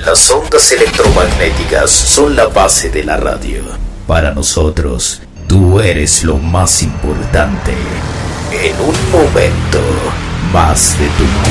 Las ondas electromagnéticas son la base de la radio. Para nosotros, tú eres lo más importante. En un momento, más de tu